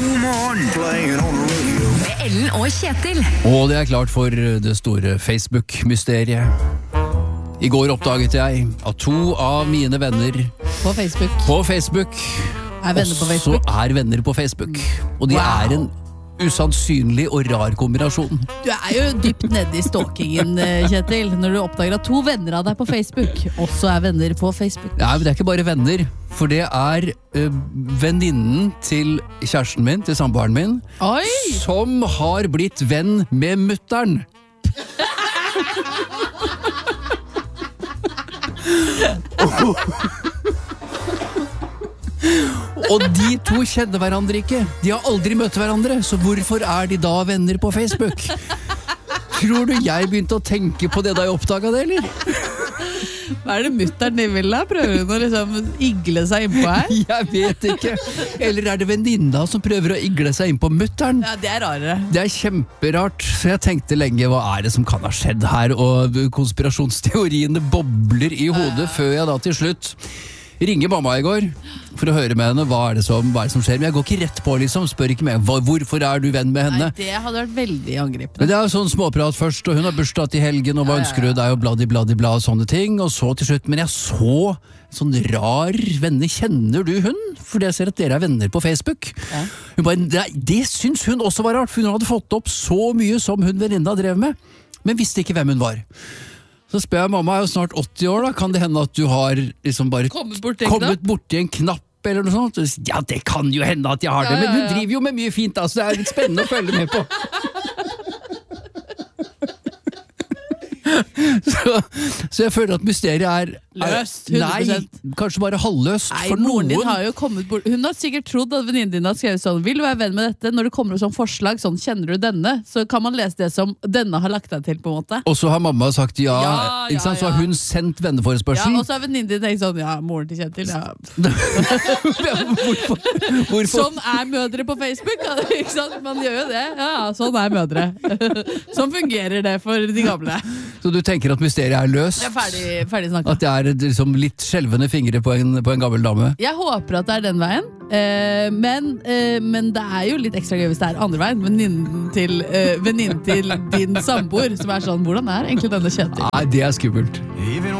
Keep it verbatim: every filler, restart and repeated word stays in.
God morgen. Playing on the radio. Med Ellen og Kjetil. Og det er klart for det store Facebook-mysteriet. I går oppdaget jeg at to av mine venner På Facebook. på Facebook Er venner på også Facebook? er venner på Facebook. Og de Wow. er en usannsynlig og rar kombinasjon. Du er jo dypt nede i stalkingen, Kjetil, når du oppdager at to venner av deg på Facebook også er venner på Facebook. Nei, men det er ikke bare venner, for det er uh, venninnen til kjæresten min, til samboeren min, Oi! som har blitt venn med mutteren. Og de to kjenner hverandre ikke. De har aldri møtt hverandre, så hvorfor er de da venner på Facebook? Tror du jeg begynte å tenke på det da jeg oppdaget det, eller? Hva er det mutteren de vil da? Prøver hun å liksom igle seg innpå her? Jeg vet ikke. Eller er det venninna som prøver å igle seg inn på mutteren? Ja, det er rarere. Det er kjemperart, så jeg tenkte lenge, hva er det som kan ha skjedd her? Og konspirasjonsteoriene bobler i hodet før jeg da til slutt ringer mamma i går for å høre med henne hva er det som, hva er det som skjer. Men jeg går ikke rett på, liksom, spør ikke meg hva, hvorfor er du venn med henne. Nei, det hadde vært veldig angripende. Men det er jo sånn småprat først, og hun har bursdag til helgen, og hva Ja, ja, ønsker du deg, og bladi, bladi, bla, og sånne ting, og så til slutt, men jeg så sånn rar venner, kjenner du hun? For jeg ser at dere er venner på Facebook. Ja. Hun bare, det, det syns hun også var rart, for hun hadde fått opp så mye som hun venninna drev med, men visste ikke hvem hun var. Så spør jeg, mamma er jo snart åtti år da, kan det hende at du har liksom bare Kommet borti en kommet borti en knapp eller noe sånt? Ja, det kan jo hende at jeg har det, Ja, ja, men hun ja. driver jo med mye fint da, så det er litt spennende å følge med på. Så, så jeg føler at mysteriet er, er Løst, hundre prosent. Nei, kanskje bare halvløst Nei, for moren din noen. har jo kommet bort. Hun har sikkert trodd at venninnen din har skrevet sånn, vil du være venn med dette? Når det kommer sånn forslag, sånn, kjenner du denne? Så kan man lese det som denne har lagt deg til på en måte. Og så har mamma sagt ja, Ja, ikke ja, sant? Så ja. har hun sendt Ja, venneforespørsel. og så har venninnen din tenkt sånn, ja, moren til Kjetil, ja. Hvorfor? Hvorfor? Sånn er mødre på Facebook, ja, ikke sant? Man gjør jo det. Ja, sånn er mødre. Sånn fungerer det for de gamle. Så du tenker at mysteriet er løst? Jeg er ferdig, ferdig snakket. At det er liksom litt skjelvende fingre på en, på en gammel dame? Jeg håper at det er den veien, eh, men, eh, men det er jo litt ekstra gøy hvis det er andre veien. Venninnen til, eh, venninnen til din samboer, som er sånn, hvordan er egentlig denne Kjetil? Nei, det er skummelt. Even